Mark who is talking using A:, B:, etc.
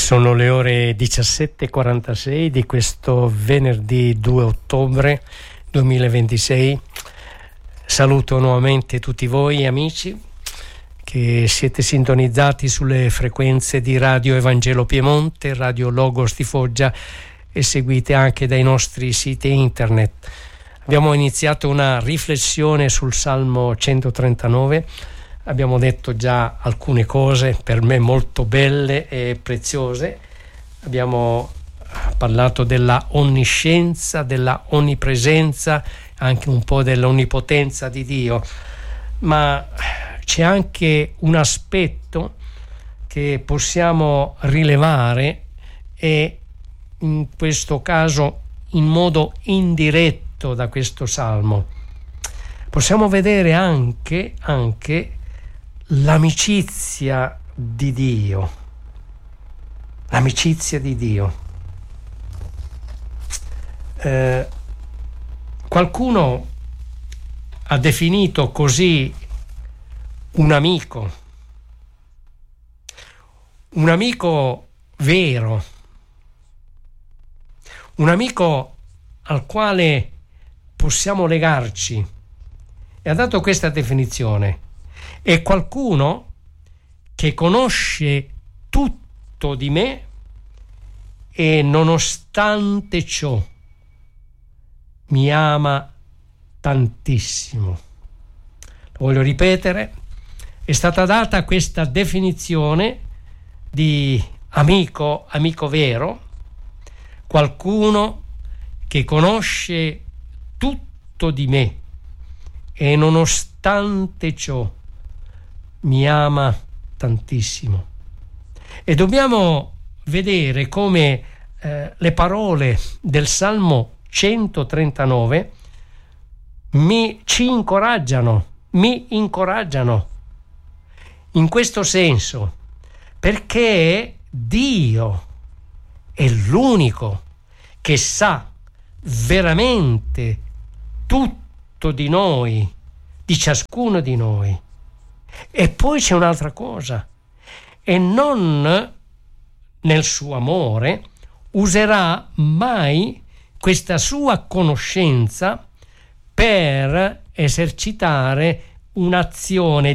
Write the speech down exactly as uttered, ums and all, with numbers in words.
A: Sono le ore diciassette e quarantasei di questo venerdì due ottobre duemilaventisei. Saluto nuovamente tutti voi amici che siete sintonizzati sulle frequenze di Radio Evangelo Piemonte, Radio Logos di Foggia e seguite anche dai nostri siti internet. Abbiamo iniziato una riflessione sul Salmo centotrentanove. Abbiamo detto già alcune cose per me molto belle e preziose. Abbiamo parlato della onniscienza, della onnipresenza, anche un po' dell'onnipotenza di Dio, ma c'è anche un aspetto che possiamo rilevare e in questo caso in modo indiretto da questo salmo. Possiamo vedere anche, anche l'amicizia di Dio, l'amicizia di Dio. Eh, qualcuno ha definito così un amico, un amico vero, un amico al quale possiamo legarci, e ha dato questa definizione: è qualcuno che conosce tutto di me e nonostante ciò mi ama tantissimo. Lo voglio ripetere, è stata data questa definizione di amico, amico vero, qualcuno che conosce tutto di me e nonostante ciò mi ama tantissimo. E dobbiamo vedere come eh, le parole del Salmo centotrentanove mi ci incoraggiano, mi incoraggiano in questo senso, perché Dio è l'unico che sa veramente tutto di noi, di ciascuno di noi. E poi c'è un'altra cosa: e non nel suo amore userà mai questa sua conoscenza per esercitare un'azione